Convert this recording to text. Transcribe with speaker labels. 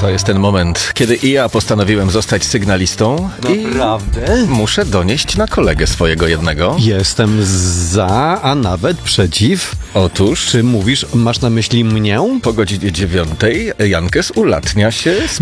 Speaker 1: To jest ten moment, kiedy i ja postanowiłem zostać sygnalistą.
Speaker 2: Naprawdę?
Speaker 1: I muszę donieść na kolegę swojego jednego.
Speaker 2: Jestem za, a nawet przeciw.
Speaker 1: Otóż
Speaker 2: Czy mówisz, masz na myśli mnie?
Speaker 1: po godzinie 9 Jankes ulatnia się z